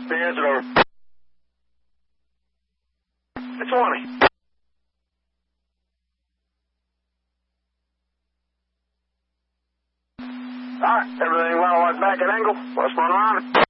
Hands it over. It's 20. Alright, everything well, back at angle. What's going on?